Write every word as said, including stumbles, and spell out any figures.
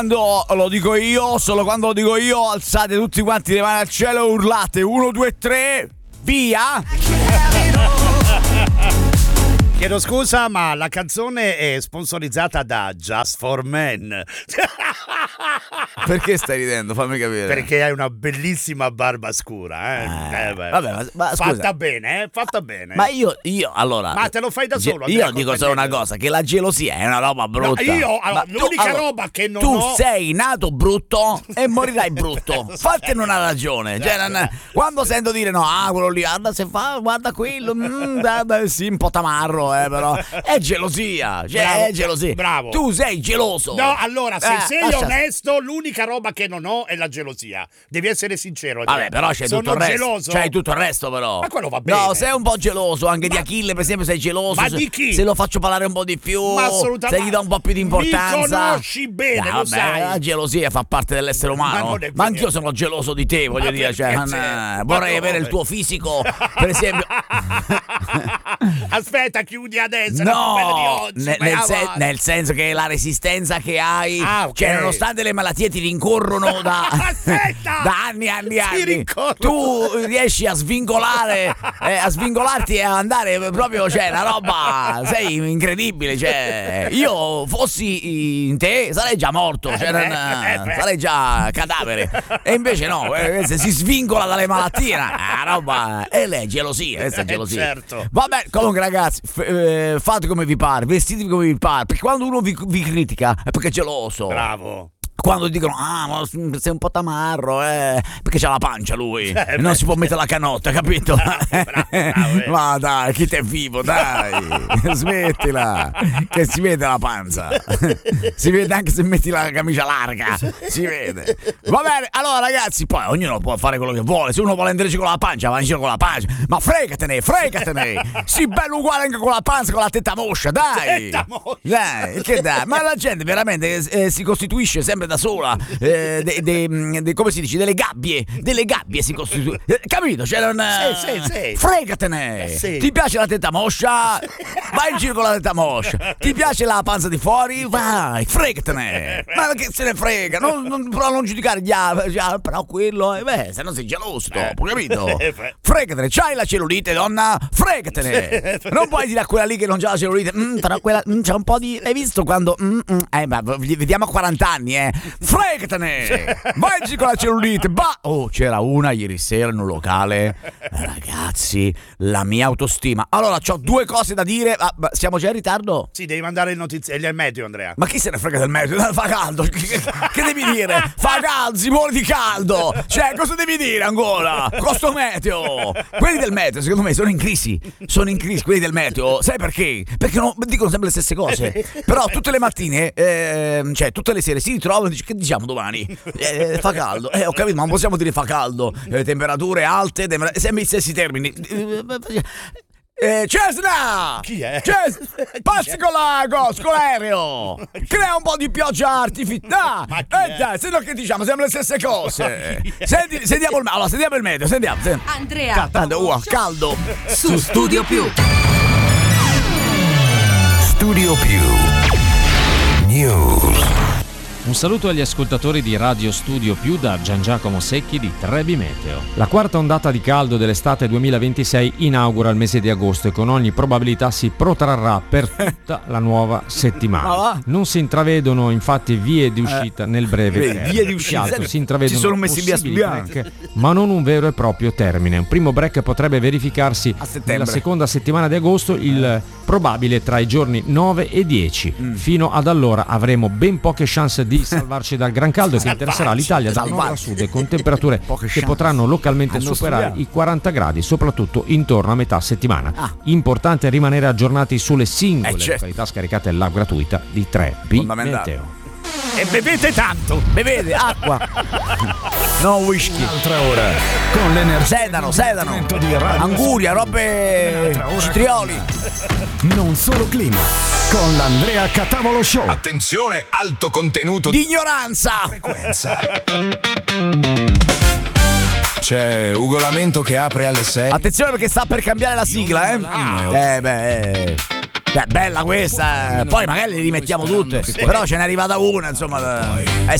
Quando lo dico io, solo quando lo dico io, alzate tutti quanti le mani al cielo e urlate uno, due, tre, via! Chiedo scusa, ma la canzone è sponsorizzata da Just for Men. Perché stai ridendo? Fammi capire. Perché hai una bellissima barba scura, eh? Eh, eh beh. vabbè, ma, ma scusa. Fatta bene, eh? Fatta bene. Ma io, io allora. Ma te lo fai da solo? Io dico solo una cosa: che la gelosia è una roba brutta. No, io, allora, tu, l'unica allora, roba che non tu ho. Tu sei nato brutto e morirai brutto. Fate non ha ragione. Cioè, non, quando sento dire no, ah, quello lì, guarda se fa, guarda quello, mm, guarda, sì, un po' tamarro, eh, però. È gelosia. Cioè, bravo, è gelosia. Bravo. Tu sei geloso. No, allora, se eh, sei lascia... onesto, l'unica roba che non ho è la gelosia. Devi essere sincero. Vabbè, però c'è Sono tutto il resto. geloso. C'hai tutto il resto, però. Ma quello va bene. No, sei un po' geloso. Anche ma... di Achille, per esempio, sei geloso. Ma se, di chi? Se lo faccio parlare un po' di più. Ma assolutamente. Se gli do un po' più di importanza. Mi conosci bene, no, lo vabbè, sai. La gelosia fa parte dell'essere umano. Ma, ma anch'io sono geloso di te, voglio ma dire. Cioè, non, ma vorrei dove? avere il tuo fisico, per esempio. Aspetta, chiudi adesso. No, di oggi, nel, nel, sen- nel senso che la resistenza che hai, ah, okay. Cioè, nonostante le malattie ti rincorrono da, da anni e anni e anni, tu riesci a svincolare, eh, a svincolarti e a andare proprio, cioè, una roba, sei incredibile. Cioè, io fossi in te sarei già morto, cioè, non, sarei già cadavere. E invece no, eh, si svincola dalle malattie, una roba, e lei è gelosia, questa è gelosia. Certo. Vabbè, comunque ragazzi, f- eh, fate come vi pare, vestitevi come vi pare, perché quando uno vi, vi critica è perché è geloso. Bravo. Quando dicono, ah, ma sei un po' tamarro, eh, perché c'ha la pancia lui, eh, e non si può mettere la canotta, capito? Bravo, bravo, bravo, eh. Ma dai, chi t'è vivo, dai, smettila, che si vede la panza, si vede anche se metti la camicia larga, si vede. Va bene, allora ragazzi, poi ognuno può fare quello che vuole, se uno vuole andare con la pancia, va in giro con la pancia, ma fregatene, fregatene, si bello uguale anche con la panza, con la tetta moscia, dai, tetta moscia. Dai, che dai, ma la gente veramente eh, si costituisce sempre da sola, eh, de, de, de, come si dice, delle gabbie, delle gabbie si costituisce, eh, capito? Cioè non, sì, sì, sì. Fregatene, sì. Ti piace la tetta moscia? Vai in giro con la tetta moscia. Ti piace la panza di fuori? Vai, fregatene. Ma che se ne frega, non, non, però non giudicare gli altri, però quello, eh, beh, se no sei geloso dopo, capito? Fregatene, c'hai la cellulite, donna? Fregatene. Non puoi dire a quella lì che non c'ha la cellulite, mm, però quella mm, c'è un po' di, hai visto quando mm, mm, eh, ma vediamo a quaranta anni, eh. Fregatene! Vai in giro con la cellulite, bah! Oh, c'era una ieri sera in un locale, ragazzi, la mia autostima. Allora, c'ho due cose da dire. Ah, siamo già in ritardo? Sì, devi mandare il notiziario, il meteo, Andrea. Ma chi se ne frega del meteo? Fa caldo. Che, che devi dire? Fa caldo, si muore di caldo. Cioè, cosa devi dire ancora? Costo meteo. Quelli del meteo, secondo me, sono in crisi. Sono in crisi quelli del meteo. Sai perché? Perché non, dicono sempre le stesse cose. Però tutte le mattine, eh, cioè tutte le sere si ritrovano e dice, che diciamo domani? Eh, fa caldo. Eh, ho capito, ma non possiamo dire fa caldo. Eh, temperature alte, temper- sempre gli stessi termini. Eh, Cesna! Chi è? Ces- passi con la cosa, con l'aereo! Crea un po' di pioggia artificiale! Eh dai, se no che diciamo, siamo le stesse cose! Senti, sentiamo il allora, sentiamo il meteo, sentiamo, sentiamo. Andrea Caldo, uh, caldo! Su Studio Più. Studio Più News. Un saluto agli ascoltatori di Radio Studio Più da Gian Giacomo Secchi di Trebi Meteo. La quarta ondata di caldo dell'estate duemilaventisei inaugura il mese di agosto e con ogni probabilità si protrarrà per tutta la nuova settimana. Non si intravedono infatti vie di uscita nel breve termine. Vie di uscita, si intravedono ci sono messi via break, ma non un vero e proprio termine. Un primo break potrebbe verificarsi nella seconda settimana di agosto, il probabile tra i giorni nove e dieci. Mm. Fino ad allora avremo ben poche chance di salvarci dal gran caldo che interesserà l'Italia da nord a sud e con temperature che potranno localmente Hanno superare studiato. i quaranta gradi, soprattutto intorno a metà settimana. Ah. Importante rimanere aggiornati sulle singole eh, località scaricate la gratuita di tre B Meteo. E bevete tanto, bevete acqua, no whisky. Un'altra ora con l'energia. Sedano, sedano, anguria, robe, citrioli. Non solo clima, con l'Andrea Catavolo Show. Attenzione, alto contenuto di ignoranza. Frequenza. C'è Ugo Lamento che apre alle sei. Attenzione perché sta per cambiare la sigla, eh. Ah. Eh beh. Beh, bella questa, eh. Poi magari le rimettiamo tutte, però ce n'è arrivata una, insomma, eh,